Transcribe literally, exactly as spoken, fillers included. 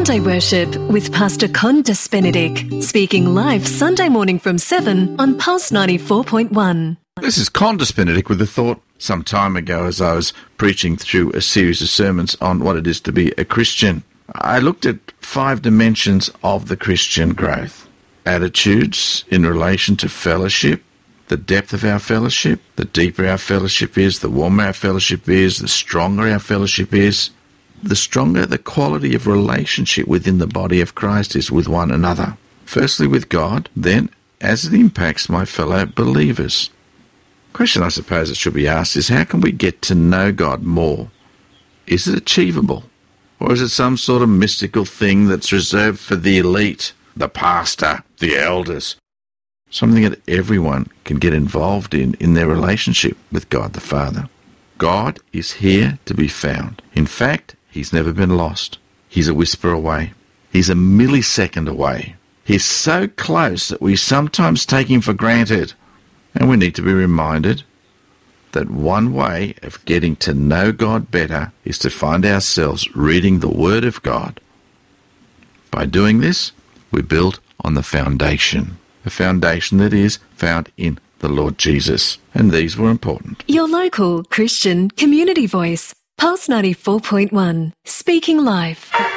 Sunday Worship with Pastor Condas Benedict, speaking live Sunday morning from seven on Pulse ninety-four point one. This is Condas Benedict with a thought some time ago as I was preaching through a series of sermons on what it is to be a Christian. I looked at five dimensions of the Christian growth. Attitudes in relation to fellowship, the depth of our fellowship, the deeper our fellowship is, the warmer our fellowship is, the stronger our fellowship is, the stronger the quality of relationship within the body of Christ is with one another. Firstly with God, then as it impacts my fellow believers. The question I suppose that should be asked is, how can we get to know God more? Is it achievable? Or is it some sort of mystical thing that's reserved for the elite, the pastor, the elders? Something that everyone can get involved in in their relationship with God the Father. God is here to be found. In fact, He's never been lost. He's a whisper away. He's a millisecond away. He's so close that we sometimes take Him for granted. And we need to be reminded that one way of getting to know God better is to find ourselves reading the Word of God. By doing this, we build on the foundation, a foundation that is found in the Lord Jesus. And these were important. Your local Christian community voice, Pulse ninety-four point one, speaking live.